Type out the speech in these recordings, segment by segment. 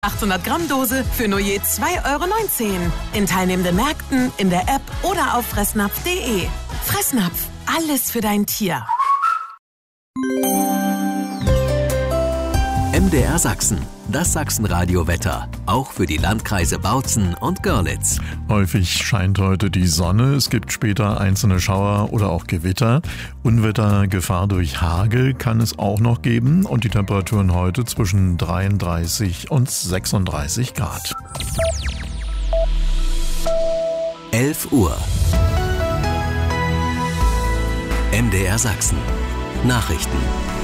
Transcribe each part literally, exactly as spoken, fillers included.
achthundert Gramm Dose für nur je zwei Euro neunzehn. In teilnehmenden Märkten, in der App oder auf fressnapf punkt de. Fressnapf, alles für dein Tier. M D R Sachsen, das Sachsenradio-Wetter, auch für die Landkreise Bautzen und Görlitz. Häufig scheint heute die Sonne, es gibt später einzelne Schauer oder auch Gewitter. Unwettergefahr durch Hagel kann es auch noch geben und die Temperaturen heute zwischen dreiunddreißig und sechsunddreißig Grad. elf Uhr. M D R Sachsen. Nachrichten.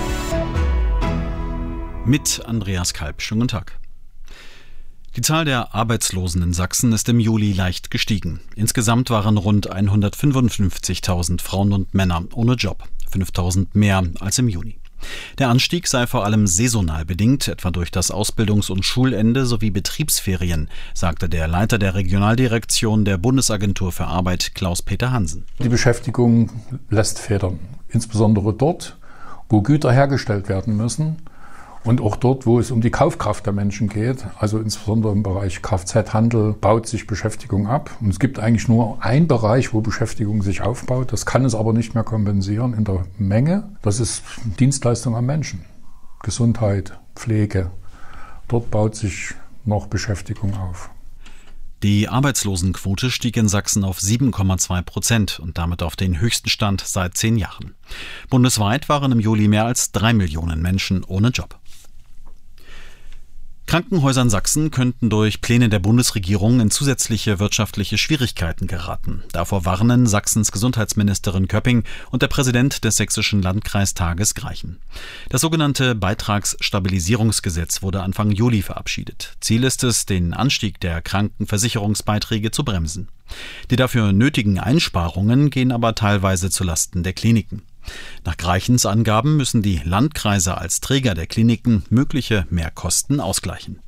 Mit Andreas Kalb. Schönen guten Tag. Die Zahl der Arbeitslosen in Sachsen ist im Juli leicht gestiegen. Insgesamt waren rund hundertfünfundfünfzigtausend Frauen und Männer ohne Job, fünftausend mehr als im Juni. Der Anstieg sei vor allem saisonal bedingt, etwa durch das Ausbildungs- und Schulende sowie Betriebsferien, sagte der Leiter der Regionaldirektion der Bundesagentur für Arbeit, Klaus-Peter Hansen. Die Beschäftigung lässt federn, insbesondere dort, wo Güter hergestellt werden müssen. Und auch dort, wo es um die Kaufkraft der Menschen geht, also insbesondere im Bereich Kfz-Handel, baut sich Beschäftigung ab. Und es gibt eigentlich nur einen Bereich, wo Beschäftigung sich aufbaut. Das kann es aber nicht mehr kompensieren in der Menge. Das ist Dienstleistung am Menschen. Gesundheit, Pflege. Dort baut sich noch Beschäftigung auf. Die Arbeitslosenquote stieg in Sachsen auf sieben Komma zwei Prozent und damit auf den höchsten Stand seit zehn Jahren. Bundesweit waren im Juli mehr als drei Millionen Menschen ohne Job. Krankenhäuser in Sachsen könnten durch Pläne der Bundesregierung in zusätzliche wirtschaftliche Schwierigkeiten geraten. Davor warnen Sachsens Gesundheitsministerin Köpping und der Präsident des sächsischen Landkreistages Greichen. Das sogenannte Beitragsstabilisierungsgesetz wurde Anfang Juli verabschiedet. Ziel ist es, den Anstieg der Krankenversicherungsbeiträge zu bremsen. Die dafür nötigen Einsparungen gehen aber teilweise zulasten der Kliniken. Nach Greichens Angaben müssen die Landkreise als Träger der Kliniken mögliche Mehrkosten ausgleichen.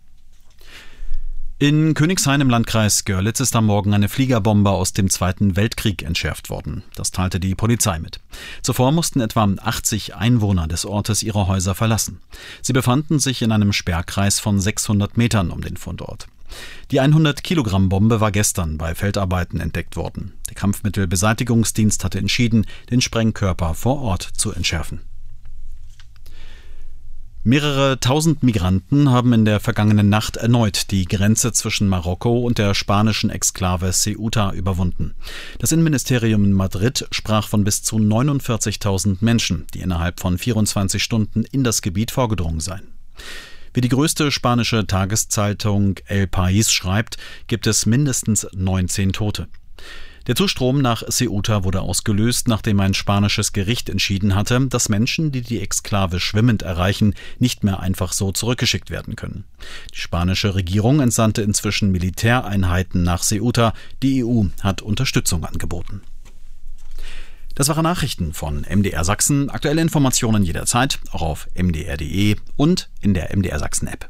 In Königshain im Landkreis Görlitz ist am Morgen eine Fliegerbombe aus dem Zweiten Weltkrieg entschärft worden. Das teilte die Polizei mit. Zuvor mussten etwa achtzig Einwohner des Ortes ihre Häuser verlassen. Sie befanden sich in einem Sperrkreis von sechshundert Metern um den Fundort. Die hundert Kilogramm Bombe war gestern bei Feldarbeiten entdeckt worden. Der Kampfmittelbeseitigungsdienst hatte entschieden, den Sprengkörper vor Ort zu entschärfen. Mehrere tausend Migranten haben in der vergangenen Nacht erneut die Grenze zwischen Marokko und der spanischen Exklave Ceuta überwunden. Das Innenministerium in Madrid sprach von bis zu neunundvierzigtausend Menschen, die innerhalb von vierundzwanzig Stunden in das Gebiet vorgedrungen seien. Wie die größte spanische Tageszeitung El País schreibt, gibt es mindestens neunzehn Tote. Der Zustrom nach Ceuta wurde ausgelöst, nachdem ein spanisches Gericht entschieden hatte, dass Menschen, die die Exklave schwimmend erreichen, nicht mehr einfach so zurückgeschickt werden können. Die spanische Regierung entsandte inzwischen Militäreinheiten nach Ceuta. Die E U hat Unterstützung angeboten. Das waren Nachrichten von M D R Sachsen. Aktuelle Informationen jederzeit, auch auf m d r punkt d e und in der M D R Sachsen App.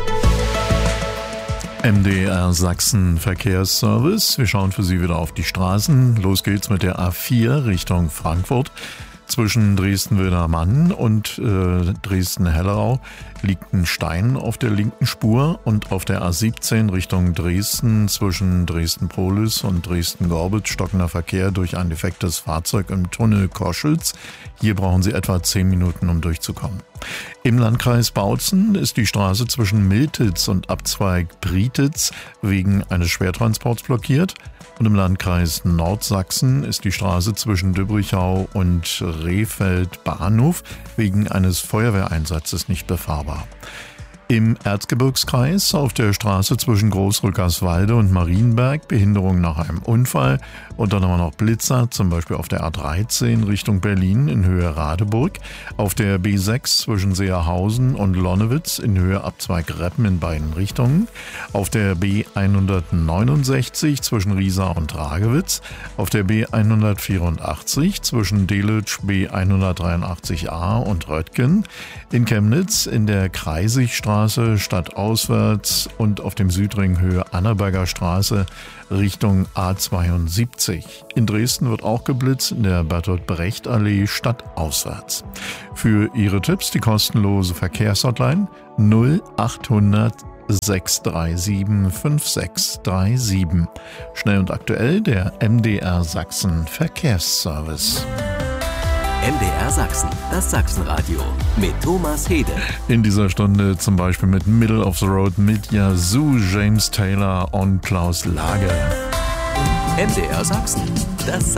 M D R Sachsen Verkehrsservice. Wir schauen für Sie wieder auf die Straßen. Los geht's mit der A vier Richtung Frankfurt. Zwischen Dresden-Wildermann und äh, Dresden-Hellerau liegt ein Stein auf der linken Spur und auf der A siebzehn Richtung Dresden zwischen Dresden-Polis und Dresden-Gorbitz stockender Verkehr durch ein defektes Fahrzeug im Tunnel Koschitz. Hier brauchen Sie etwa zehn Minuten, um durchzukommen. Im Landkreis Bautzen ist die Straße zwischen Miltitz und Abzweig Prietitz wegen eines Schwertransports blockiert. Und im Landkreis Nordsachsen ist die Straße zwischen Dübrichau und Rehfeld Bahnhof wegen eines Feuerwehreinsatzes nicht befahrbar. Im Erzgebirgskreis auf der Straße zwischen Großrückerswalde und Marienberg Behinderung nach einem Unfall und dann haben wir noch Blitzer, zum Beispiel auf der A dreizehn Richtung Berlin in Höhe Radeburg, auf der B sechs zwischen Seerhausen und Lonnewitz in Höhe Abzweig Reppen in beiden Richtungen, auf der B hundertneunundsechzig zwischen Riesa und Ragewitz, auf der B hundertvierundachtzig zwischen Delitzsch B hundertdreiundachtzig a und Röttgen, in Chemnitz in der Kreisigstraße stadtauswärts und auf dem Südring Höhe Annaberger Straße Richtung A zweiundsiebzig. In Dresden wird auch geblitzt in der Bertolt-Brecht-Allee stadtauswärts. Für Ihre Tipps die kostenlose Verkehrshotline null achthundert sechs drei sieben fünf sechs drei sieben. Schnell und aktuell der M D R Sachsen Verkehrsservice. M D R Sachsen, das Sachsenradio mit Thomas Hede. In dieser Stunde zum Beispiel mit Middle of the Road mit Yazoo, James Taylor und Klaus Lage. M D R Sachsen, das